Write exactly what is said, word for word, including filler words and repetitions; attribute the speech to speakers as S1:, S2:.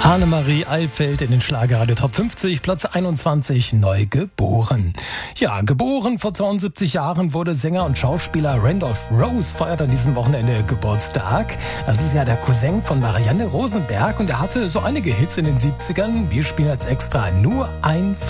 S1: Annemarie Eilfeld in den Schlagerradio Top fünfzig, Platz einundzwanzig, neu geboren. Ja, geboren vor zweiundsiebzig Jahren wurde Sänger und Schauspieler Randolph Rose, feiert an diesem Wochenende Geburtstag. Das ist ja der Cousin von Marianne Rosenberg und er hatte so einige Hits in den siebzigern. Wir spielen als extra nur ein